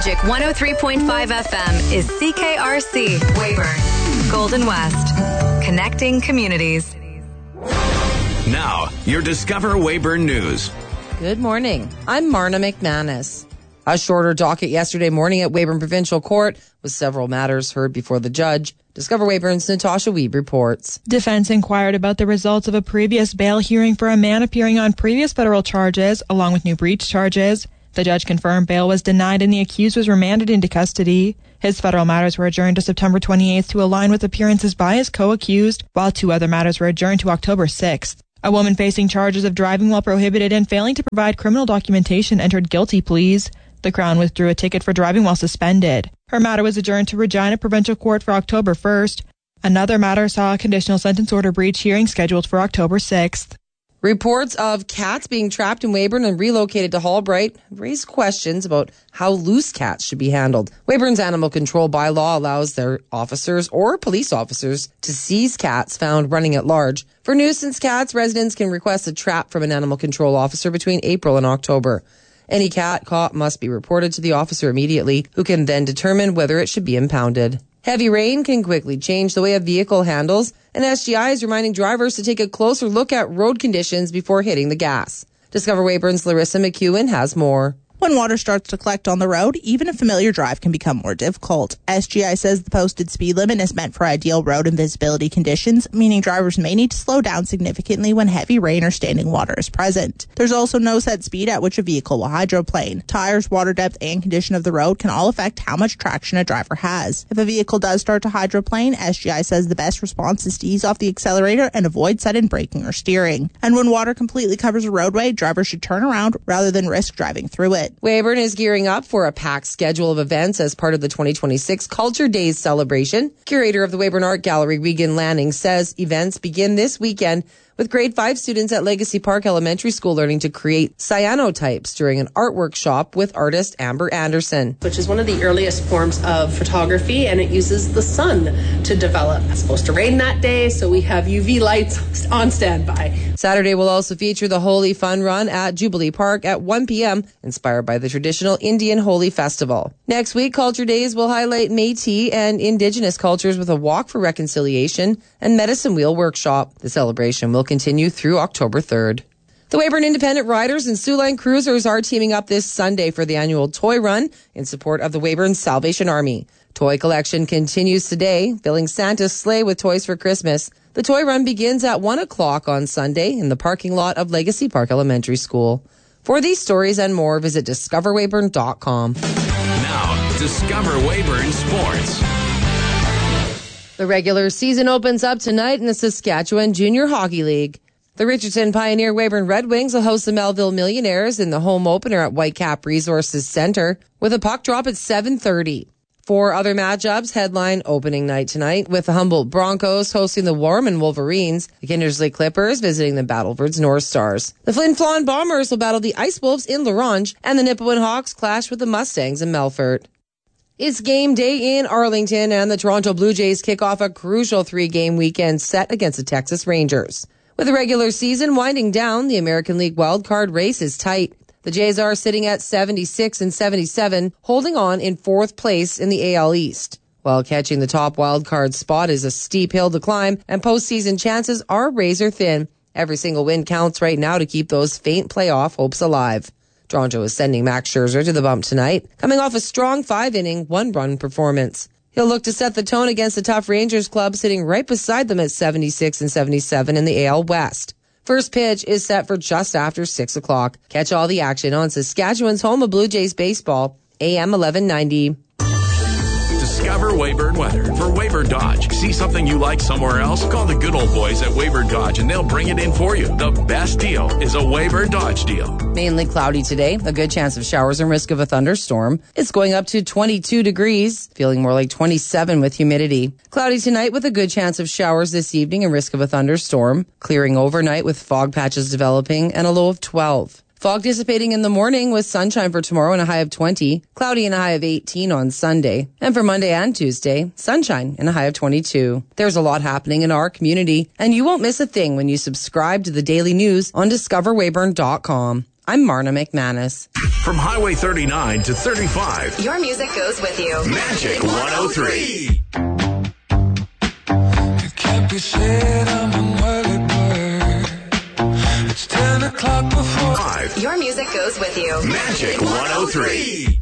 Magic 103.5 FM is CKRC Weyburn, Golden West, connecting communities. Now, your Discover Weyburn News. Good morning. I'm Marna McManus. A shorter docket yesterday morning at Weyburn Provincial Court with several matters heard before the judge. Discover Weyburn's Natasha Wiebe reports. Defense inquired about the results of a previous bail hearing for a man appearing on previous federal charges, along with new breach charges. The judge confirmed bail was denied and the accused was remanded into custody. His federal matters were adjourned to September 28th to align with appearances by his co-accused, while two other matters were adjourned to October 6th. A woman facing charges of driving while prohibited and failing to provide criminal documentation entered guilty pleas. The Crown withdrew a ticket for driving while suspended. Her matter was adjourned to Regina Provincial Court for October 1st. Another matter saw a conditional sentence order breach hearing scheduled for October 6th. Reports of cats being trapped in Weyburn and relocated to Hallbright raise questions about how loose cats should be handled. Weyburn's animal control bylaw allows their officers or police officers to seize cats found running at large. For nuisance cats, residents can request a trap from an animal control officer between April and October. Any cat caught must be reported to the officer immediately, who can then determine whether it should be impounded. Heavy rain can quickly change the way a vehicle handles, and SGI is reminding drivers to take a closer look at road conditions before hitting the gas. Discover Weyburn's Larissa McEwen has more. When water starts to collect on the road, even a familiar drive can become more difficult. SGI says the posted speed limit is meant for ideal road and visibility conditions, meaning drivers may need to slow down significantly when heavy rain or standing water is present. There's also no set speed at which a vehicle will hydroplane. Tires, water depth, and condition of the road can all affect how much traction a driver has. If a vehicle does start to hydroplane, SGI says the best response is to ease off the accelerator and avoid sudden braking or steering. And when water completely covers a roadway, drivers should turn around rather than risk driving through it. Weyburn is gearing up for a packed schedule of events as part of the 2026 Culture Days celebration. Curator of the Weyburn Art Gallery, Regan Lanning, says events begin this weekend with grade 5 students at Legacy Park Elementary School learning to create cyanotypes during an art workshop with artist Amber Anderson. Which is one of the earliest forms of photography, and it uses the sun to develop. It's supposed to rain that day, so we have UV lights on standby. Saturday will also feature the Holy Fun Run at Jubilee Park at 1 p.m., inspired by the traditional Indian Holi Festival. Next week, Culture Days will highlight Métis and Indigenous cultures with a walk for reconciliation and medicine wheel workshop. The celebration will continue through October 3rd. The Weyburn Independent Riders and Siouxline Cruisers are teaming up this Sunday for the annual Toy Run in support of the Weyburn Salvation Army. Toy collection continues today, filling Santa's sleigh with toys for Christmas. The Toy Run begins at 1 o'clock on Sunday in the parking lot of Legacy Park Elementary School. For these stories and more, visit discoverweyburn.com. Now, Discover Weyburn Sports. The regular season opens up tonight in the Saskatchewan Junior Hockey League. The Richardson Pioneer Weyburn Red Wings will host the Melville Millionaires in the home opener at Whitecap Resources Centre with a puck drop at 7:30. 4 other matchups headline opening night tonight, with the Humboldt Broncos hosting the Warman Wolverines, the Kindersley Clippers visiting the Battleford's North Stars. The Flin Flon Bombers will battle the Ice Wolves in La Ronge, and the Nipawin Hawks clash with the Mustangs in Melfort. It's game day in Arlington, and the Toronto Blue Jays kick off a crucial 3-game weekend set against the Texas Rangers. With the regular season winding down, the American League wildcard race is tight. The Jays are sitting at 76 and 77, holding on in 4th place in the AL East. While catching the top wildcard spot is a steep hill to climb, and postseason chances are razor thin. Every single win counts right now to keep those faint playoff hopes alive. Toronto is sending Max Scherzer to the bump tonight, coming off a strong 5-inning, 1-run performance. He'll look to set the tone against the tough Rangers club sitting right beside them at 76 and 77 in the AL West. First pitch is set for just after 6 o'clock. Catch all the action on Saskatchewan's home of Blue Jays baseball, AM 1190. Discover Weyburn weather for Weyburn Dodge. See something you like somewhere else? Call the good old boys at Weyburn Dodge and they'll bring it in for you. The best deal is a Weyburn Dodge deal. Mainly cloudy today, a good chance of showers and risk of a thunderstorm. It's going up to 22 degrees, feeling more like 27 with humidity. Cloudy tonight with a good chance of showers this evening and risk of a thunderstorm. Clearing overnight with fog patches developing and a low of 12. Fog dissipating in the morning with sunshine for tomorrow and a high of 20. Cloudy and a high of 18 on Sunday. And for Monday and Tuesday, sunshine and a high of 22. There's a lot happening in our community, and you won't miss a thing when you subscribe to the daily news on discoverweyburn.com. I'm Marna McManus. From Highway 39 to 35. Your music goes with you. Magic 103. It can't be said I'm unwell at work. It's 10 o'clock before. 5. Your music goes with you. Magic 103.